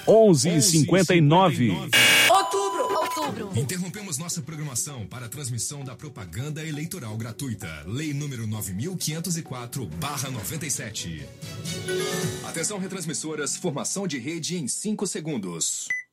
11h59. Outubro. Interrompemos nossa programação para a transmissão da propaganda eleitoral gratuita. Lei número 9.504/97. Atenção, retransmissoras. Formação de rede em 5 segundos.